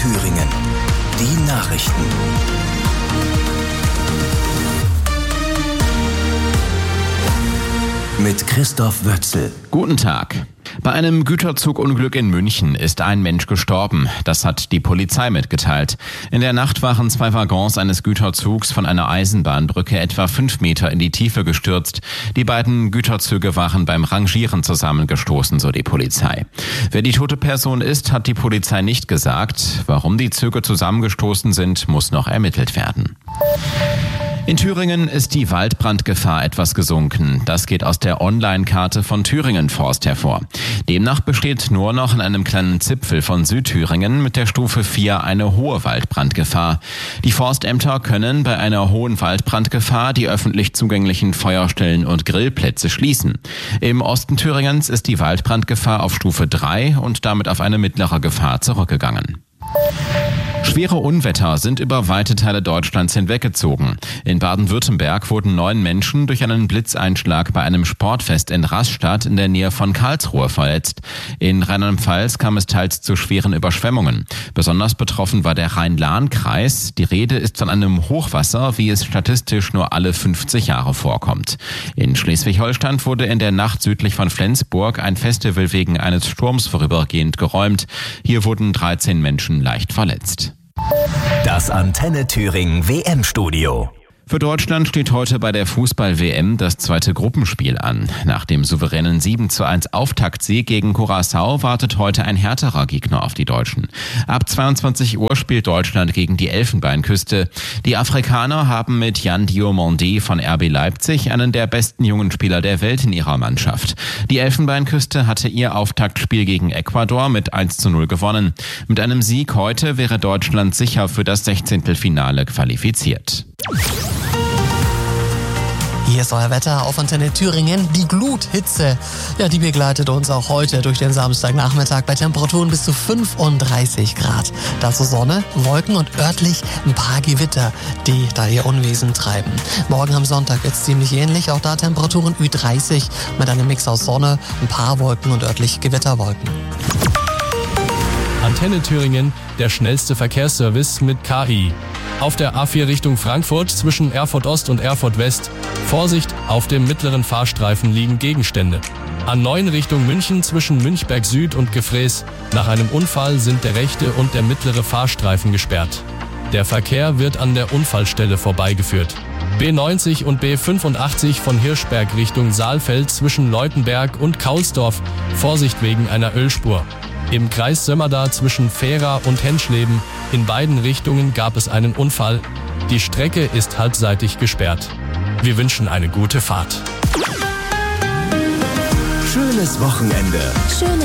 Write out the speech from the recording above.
Thüringen. Die Nachrichten. Mit Christoph Wötzel. Guten Tag. Bei einem Güterzugunglück in München ist ein Mensch gestorben. Das hat die Polizei mitgeteilt. In der Nacht waren 2 Waggons eines Güterzugs von einer Eisenbahnbrücke etwa 5 Meter in die Tiefe gestürzt. Die beiden Güterzüge waren beim Rangieren zusammengestoßen, so die Polizei. Wer die tote Person ist, hat die Polizei nicht gesagt. Warum die Züge zusammengestoßen sind, muss noch ermittelt werden. In Thüringen ist die Waldbrandgefahr etwas gesunken. Das geht aus der Online-Karte von Thüringen Forst hervor. Demnach besteht nur noch in einem kleinen Zipfel von Südthüringen mit der Stufe 4 eine hohe Waldbrandgefahr. Die Forstämter können bei einer hohen Waldbrandgefahr die öffentlich zugänglichen Feuerstellen und Grillplätze schließen. Im Osten Thüringens ist die Waldbrandgefahr auf Stufe 3 und damit auf eine mittlere Gefahr zurückgegangen. Schwere Unwetter sind über weite Teile Deutschlands hinweggezogen. In Baden-Württemberg wurden 9 Menschen durch einen Blitzeinschlag bei einem Sportfest in Rastatt in der Nähe von Karlsruhe verletzt. In Rheinland-Pfalz kam es teils zu schweren Überschwemmungen. Besonders betroffen war der Rhein-Lahn-Kreis. Die Rede ist von einem Hochwasser, wie es statistisch nur alle 50 Jahre vorkommt. In Schleswig-Holstein wurde in der Nacht südlich von Flensburg ein Festival wegen eines Sturms vorübergehend geräumt. Hier wurden 13 Menschen leicht verletzt. Das Antenne Thüringen WM-Studio. Für Deutschland steht heute bei der Fußball-WM das zweite Gruppenspiel an. Nach dem souveränen 7:1 Auftaktsieg gegen Curaçao wartet heute ein härterer Gegner auf die Deutschen. Ab 22 Uhr spielt Deutschland gegen die Elfenbeinküste. Die Afrikaner haben mit Jan Diomandé von RB Leipzig einen der besten jungen Spieler der Welt in ihrer Mannschaft. Die Elfenbeinküste hatte ihr Auftaktspiel gegen Ecuador mit 1:0 gewonnen. Mit einem Sieg heute wäre Deutschland sicher für das 16. Finale qualifiziert. Hier ist euer Wetter auf Antenne Thüringen. Die Gluthitze, die begleitet uns auch heute durch den Samstagnachmittag bei Temperaturen bis zu 35 Grad. Dazu Sonne, Wolken und örtlich ein paar Gewitter, die da ihr Unwesen treiben. Morgen am Sonntag wird es ziemlich ähnlich, auch da Temperaturen Ü30 mit einem Mix aus Sonne, ein paar Wolken und örtlich Gewitterwolken. Antenne Thüringen, der schnellste Verkehrsservice mit KI. Auf der A4 Richtung Frankfurt zwischen Erfurt Ost und Erfurt West. Vorsicht, auf dem mittleren Fahrstreifen liegen Gegenstände. A9 Richtung München zwischen Münchberg Süd und Gefräß. Nach einem Unfall sind der rechte und der mittlere Fahrstreifen gesperrt. Der Verkehr wird an der Unfallstelle vorbeigeführt. B90 und B85 von Hirschberg Richtung Saalfeld zwischen Leutenberg und Kaulsdorf. Vorsicht wegen einer Ölspur. Im Kreis Sömmerda zwischen Fehra und Henschleben. In beiden Richtungen gab es einen Unfall. Die Strecke ist halbseitig gesperrt. Wir wünschen eine gute Fahrt. Schönes Wochenende.